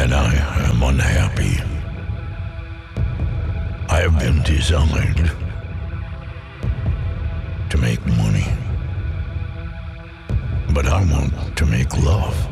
and I am unhappy. I have been designed to make money, but I want to make love.